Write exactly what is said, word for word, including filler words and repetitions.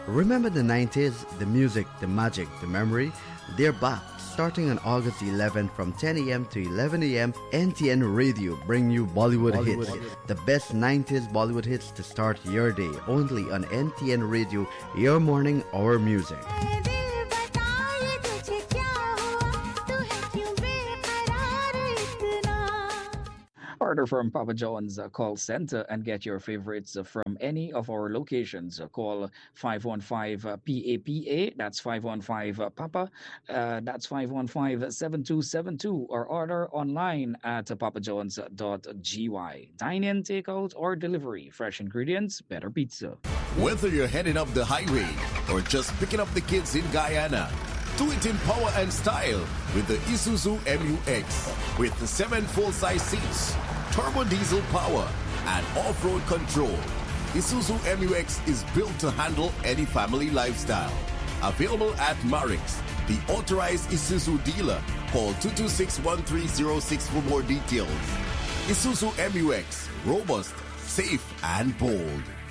Remember the nineties? The music, the magic, the memory? They're back. Starting on August eleventh from ten a.m. to eleven a.m. N T N Radio bring you Bollywood, Bollywood hits. hits. The best nineties Bollywood hits to start your day. Only on N T N Radio, your morning, our music. Order from Papa John's uh, call center and get your favorites uh, from any of our locations. Uh, call five one five P A P A, that's five one five uh, Papa, uh, that's five one five seven two seven two, or order online at uh, papajohns dot g y. Dine in, takeout, or delivery. Fresh ingredients, better pizza. Whether you're heading up the highway or just picking up the kids in Guyana, do it in power and style with the Isuzu M U X. With the seven full-size seats, turbo diesel power, and off-road control, Isuzu M U X is built to handle any family lifestyle. Available at Marix, the authorized Isuzu dealer. Call two two six, one three zero six for more details. Isuzu M U X, robust, safe, and bold.